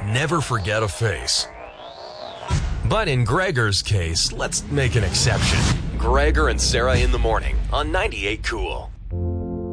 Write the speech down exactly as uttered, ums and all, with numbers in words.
never forget a face. But in Gregor's case, let's make an exception. Gregor and Sarah in the morning on ninety-eight Cool.